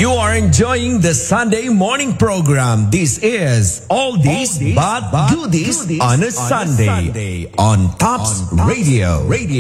You are enjoying the Sunday morning program. This is All This But Do This on a Sunday on Tops Radio.